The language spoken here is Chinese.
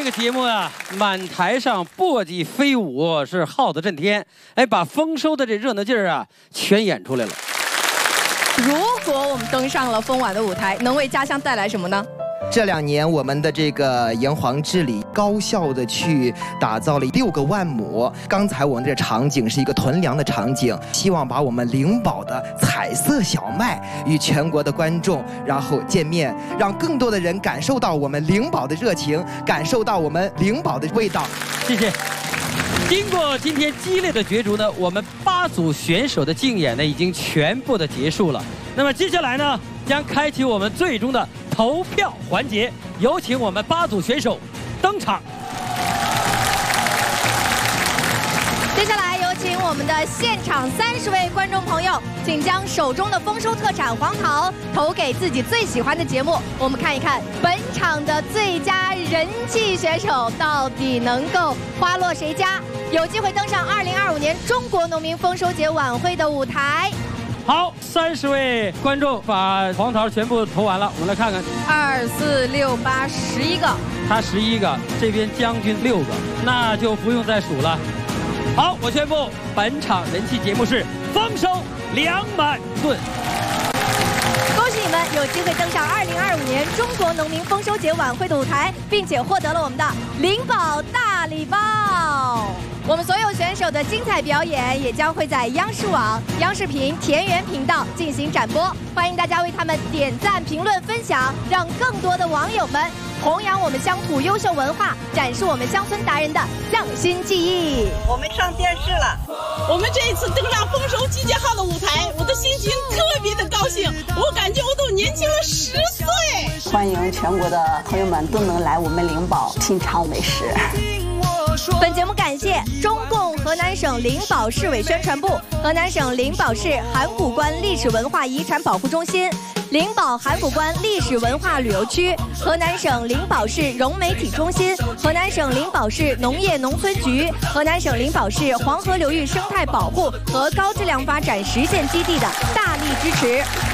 这个节目啊，满台上簸箕飞舞，是号子震天，哎，把丰收的这热闹劲儿啊，全演出来了。 如果我们登上了丰晚的舞台，能为家乡带来什么呢？ 这2年，我们的这个炎黄治理高效的去打造了6个万亩。刚才我们这场景是一个囤粮的场景，希望把我们灵宝的彩色小麦与全国的观众然后见面，让更多的人感受到我们灵宝的热情，感受到我们灵宝的味道。 谢谢。经过今天激烈的角逐呢，我们8组选手的竞演呢已经全部的结束了。那么接下来呢，将开启我们最终的 投票环节，有请我们8组选手登场。 接下来有请我们的现场30位观众朋友，请将手中的丰收特产黄桃投给自己最喜欢的节目。我们看一看本场的最佳人气选手到底能够花落谁家，有机会登上2025年中国农民丰收节晚会的舞台。 好，30位观众把黄桃全部投完了，我们来看看 2、4、6、8、11个， 他11个，这边将军6个，那就不用再数了。好，我宣布本场人气节目是丰收2满吨。 恭喜你们有机会登上2025年中国农民丰收节晚会的舞台，并且获得了我们的灵宝大礼包。 我们所有选手的精彩表演也将会在央视网、央视频田园频道进行展播，欢迎大家为他们点赞、评论、分享，让更多的网友们弘扬我们乡土优秀文化，展示我们乡村达人的匠心技艺。 我们上电视了， 我们这一次登上丰收集结号的舞台，我的心情特别的高兴，我感觉我都年轻了10岁。 欢迎全国的朋友们都能来我们灵宝品尝美食。 本节目感谢中共河南省灵宝市委宣传部、河南省灵宝市函谷关历史文化遗产保护中心、灵宝函谷关历史文化旅游区、河南省灵宝市融媒体中心、河南省灵宝市农业农村局、河南省灵宝市黄河流域生态保护和高质量发展实践基地的大力支持。